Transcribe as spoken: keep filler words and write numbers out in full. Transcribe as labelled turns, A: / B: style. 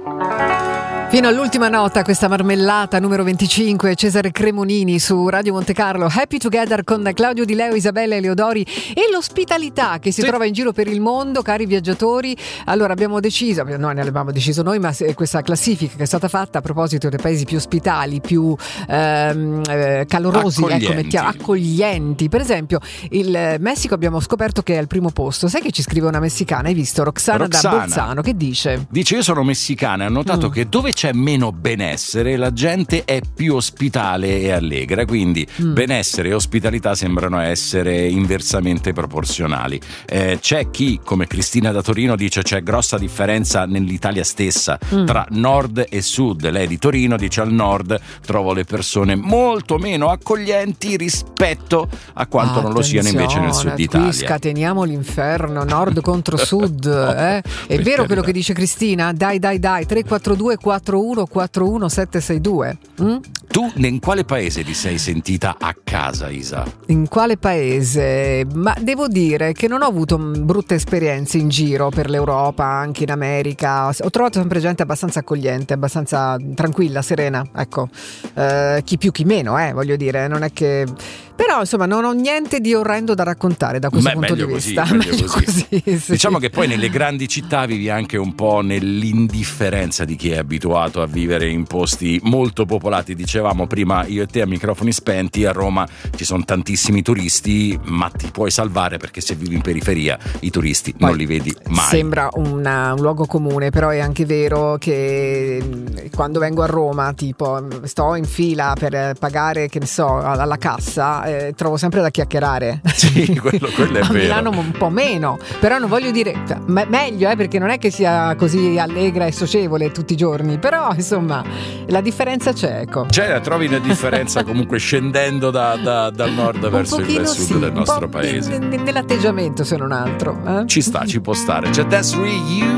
A: Fino all'ultima nota questa marmellata numero venticinque, Cesare Cremonini su Radio Monte Carlo. Happy Together con Claudio Di Leo, Isabella Eleodori e l'ospitalità che si sì. trova in giro per il mondo, cari viaggiatori. Allora abbiamo deciso, noi ne abbiamo deciso noi, ma questa classifica che è stata fatta a proposito dei paesi più ospitali, più ehm, eh, calorosi,
B: accoglienti.
A: Ecco, mettiamo, accoglienti. Per esempio il Messico abbiamo scoperto che è al primo posto. Sai che ci scrive una messicana, hai visto? Roxana,
B: Roxana.
A: da Bolzano, che dice?
B: Dice: io sono messicana e ho notato mm. che dove c'è meno benessere la gente è più ospitale e allegra, quindi mm. benessere e ospitalità sembrano essere inversamente proporzionali. Eh, c'è chi, come Cristina da Torino, dice c'è grossa differenza nell'Italia stessa mm. tra nord e sud. Lei di Torino dice al nord trovo le persone molto meno accoglienti rispetto a quanto non lo siano invece nel sud Italia.
A: Qui scateniamo l'inferno, nord contro sud, eh? È vero quello che dice Cristina? Dai dai dai, tre quattro due quattro uno quattro uno sette sei due. Mm?
B: Tu in quale paese ti sei sentita a casa, Isa?
A: In quale paese? Ma devo dire che non ho avuto brutte esperienze in giro per l'Europa, anche in America. Ho trovato sempre gente abbastanza accogliente, abbastanza tranquilla, serena, ecco. Eh, chi più chi meno, eh, voglio dire, non è che... Però insomma non ho niente di orrendo da raccontare da questo
B: Beh,
A: punto di
B: così,
A: vista.
B: meglio
A: Meglio
B: così.
A: così, sì.
B: Diciamo che poi nelle grandi città vivi anche un po' nell'indifferenza di chi è abituato a vivere in posti molto popolati. Dicevamo prima io e te a microfoni spenti, a Roma ci sono tantissimi turisti, ma ti puoi salvare perché se vivi in periferia i turisti poi non li vedi mai.
A: Sembra una, un luogo comune, però è anche vero che quando vengo a Roma, tipo sto in fila per pagare, che ne so, alla cassa, Eh, trovo sempre da chiacchierare.
B: Sì, quello, quello è
A: a
B: vero.
A: Milano un po' meno, però non voglio dire me- meglio, eh, perché non è che sia così allegra e socievole tutti i giorni, però insomma la differenza c'è, ecco.
B: C'è, la trovi una differenza comunque scendendo da, da, dal nord verso il sud
A: sì,
B: del nostro
A: un po'
B: paese.
A: Nell'atteggiamento, se non altro. Eh?
B: Ci sta, ci può stare. C'è That's Really You.